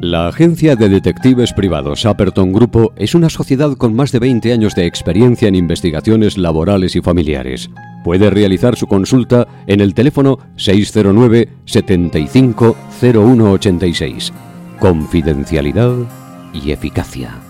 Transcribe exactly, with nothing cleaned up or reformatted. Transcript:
La agencia de detectives privados Apperton Grupo es una sociedad con más de veinte años de experiencia en investigaciones laborales y familiares. Puede realizar su consulta en el teléfono seis cero nueve, setenta y cinco, cero uno ochenta y seis. Confidencialidad y eficacia.